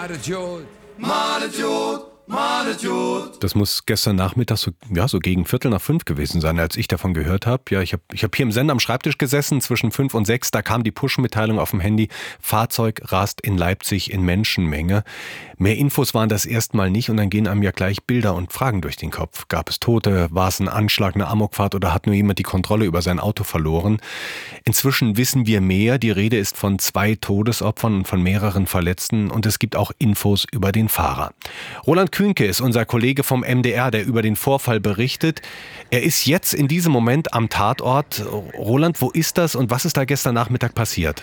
Das muss gestern Nachmittag so gegen 4:45 gewesen sein, als ich davon gehört habe. Ja, ich hab hier im Sender am Schreibtisch gesessen, zwischen 5 und 6, da kam die Push-Mitteilung auf dem Handy, Fahrzeug rast in Leipzig in Menschenmenge. Mehr Infos waren das erstmal nicht und dann gehen einem ja gleich Bilder und Fragen durch den Kopf. Gab es Tote, war es ein Anschlag, eine Amokfahrt oder hat nur jemand die Kontrolle über sein Auto verloren? Inzwischen wissen wir mehr, die Rede ist von 2 Todesopfern und von mehreren Verletzten und es gibt auch Infos über den Fahrer. Roland Kühnke ist unser Kollege vom MDR, der über den Vorfall berichtet. Er ist jetzt in diesem Moment am Tatort. Roland, wo ist das und was ist da gestern Nachmittag passiert?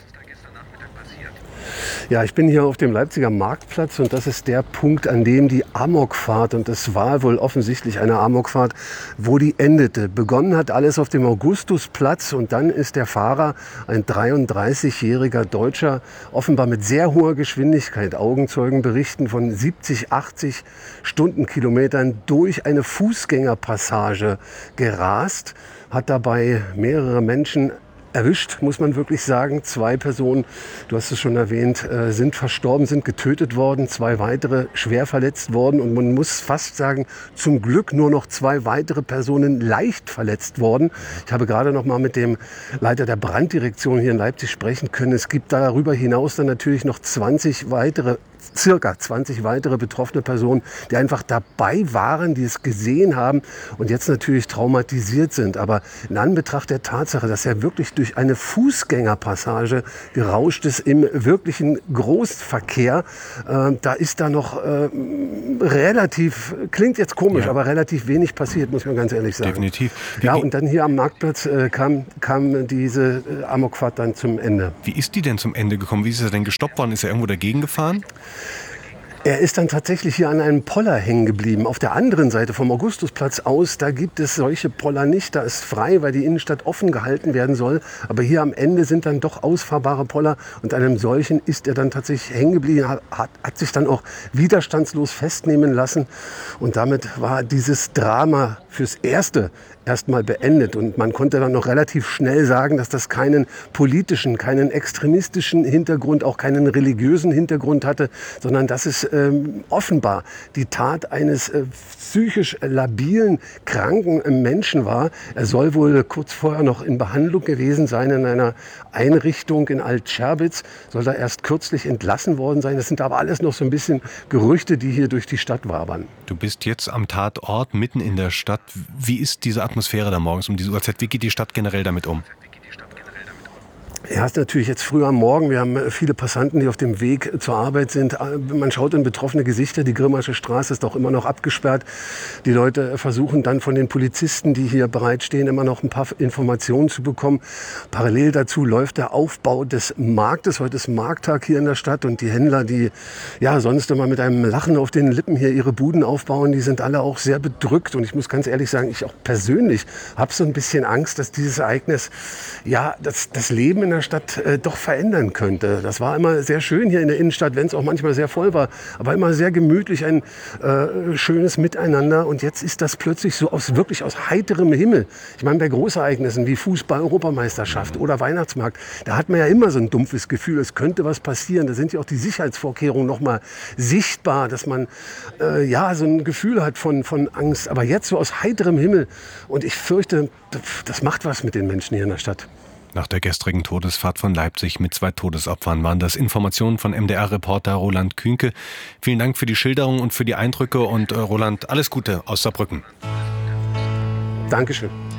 Ja, ich bin hier auf dem Leipziger Marktplatz und das ist der Punkt, an dem die Amokfahrt, und das war wohl offensichtlich eine Amokfahrt, wo die endete. Begonnen hat alles auf dem Augustusplatz und dann ist der Fahrer, ein 33-jähriger Deutscher, offenbar mit sehr hoher Geschwindigkeit, Augenzeugen berichten von 70, 80 Stundenkilometern durch eine Fußgängerpassage gerast, hat dabei mehrere Menschen erwischt, muss man wirklich sagen. 2 Personen, du hast es schon erwähnt, sind verstorben, sind getötet worden. 2 weitere schwer verletzt worden. Und man muss fast sagen, zum Glück nur noch 2 weitere Personen leicht verletzt worden. Ich habe gerade noch mal mit dem Leiter der Branddirektion hier in Leipzig sprechen können. Es gibt darüber hinaus dann natürlich noch circa 20 weitere betroffene Personen, die einfach dabei waren, die es gesehen haben und jetzt natürlich traumatisiert sind. Aber in Anbetracht der Tatsache, dass er wirklich durch eine Fußgängerpassage gerauscht ist im wirklichen Großverkehr, da ist da noch relativ, klingt jetzt komisch, aber relativ wenig passiert, muss man ganz ehrlich sagen. Definitiv. Ja, und dann hier am Marktplatz kam diese Amokfahrt dann zum Ende. Wie ist die denn zum Ende gekommen? Wie ist er denn gestoppt worden? Ist er irgendwo dagegen gefahren? Er ist dann tatsächlich hier an einem Poller hängen geblieben. Auf der anderen Seite vom Augustusplatz aus, da gibt es solche Poller nicht. Da ist frei, weil die Innenstadt offen gehalten werden soll. Aber hier am Ende sind dann doch ausfahrbare Poller. Und an einem solchen ist er dann tatsächlich hängen geblieben, hat sich dann auch widerstandslos festnehmen lassen. Und damit war dieses Drama fürs Erste erstmal beendet. Und man konnte dann noch relativ schnell sagen, dass das keinen politischen, keinen extremistischen Hintergrund, auch keinen religiösen Hintergrund hatte, sondern dass es offenbar die Tat eines psychisch labilen, kranken Menschen war. Er soll wohl kurz vorher noch in Behandlung gewesen sein in einer Einrichtung in Alt-Scherbitz, soll da erst kürzlich entlassen worden sein. Das sind aber alles noch so ein bisschen Gerüchte, die hier durch die Stadt wabern. Du bist jetzt am Tatort, mitten in der Stadt. Wie ist diese Atmosphäre da morgens um diese Uhrzeit? Wie geht die Stadt generell damit um? Ja, ist natürlich jetzt früh am Morgen. Wir haben viele Passanten, die auf dem Weg zur Arbeit sind. Man schaut in betroffene Gesichter. Die Grimmasche Straße ist auch immer noch abgesperrt. Die Leute versuchen dann von den Polizisten, die hier bereitstehen, immer noch ein paar Informationen zu bekommen. Parallel dazu läuft der Aufbau des Marktes. Heute ist Markttag hier in der Stadt und die Händler, die ja sonst immer mit einem Lachen auf den Lippen hier ihre Buden aufbauen, die sind alle auch sehr bedrückt. Und ich muss ganz ehrlich sagen, ich auch persönlich habe so ein bisschen Angst, dass dieses Ereignis ja das Leben in der Stadt doch verändern könnte. Das war immer sehr schön hier in der Innenstadt, wenn es auch manchmal sehr voll war, aber immer sehr gemütlich, ein schönes Miteinander. Und jetzt ist das plötzlich so wirklich aus heiterem Himmel. Ich meine, bei Großereignissen wie Fußball-Europameisterschaft oder Weihnachtsmarkt, da hat man ja immer so ein dumpfes Gefühl, es könnte was passieren. Da sind ja auch die Sicherheitsvorkehrungen noch mal sichtbar, dass man so ein Gefühl hat von Angst. Aber jetzt so aus heiterem Himmel. Und ich fürchte, das macht was mit den Menschen hier in der Stadt. Nach der gestrigen Todesfahrt von Leipzig mit 2 Todesopfern waren das Informationen von MDR-Reporter Roland Kühnke. Vielen Dank für die Schilderung und für die Eindrücke und Roland, alles Gute aus Saarbrücken. Dankeschön.